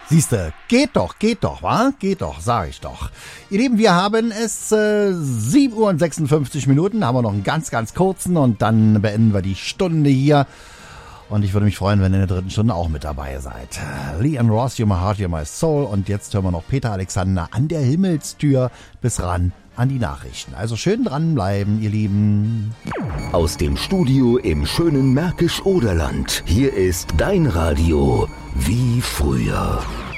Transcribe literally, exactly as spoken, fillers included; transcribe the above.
Siehste, geht doch, geht doch, wa? Geht doch, sag ich doch. Ihr Lieben, wir haben es äh, sieben Uhr und sechsundfünfzig Minuten, haben wir noch einen ganz, ganz kurzen und dann beenden wir die Stunde hier. Und ich würde mich freuen, wenn ihr in der dritten Stunde auch mit dabei seid. Lee Ann Ross, You're My Heart, You're My Soul. Und jetzt hören wir noch Peter Alexander an der Himmelstür bis ran an die Nachrichten. Also schön dranbleiben, ihr Lieben. Aus dem Studio im schönen Märkisch-Oderland. Hier ist dein Radio wie früher.